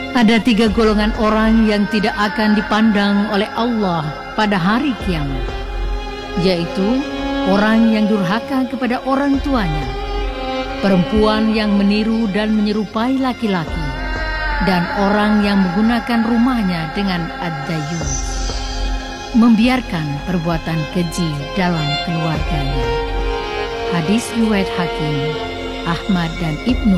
Ada 3 golongan orang yang tidak akan dipandang oleh Allah pada hari kiamat, yaitu orang yang durhaka kepada orang tuanya, perempuan yang meniru dan menyerupai laki-laki, dan orang yang menggunakan rumahnya dengan ad-dayyus, membiarkan perbuatan keji dalam keluarganya. Hadis riwayat Hakim, Ahmad dan Ibnu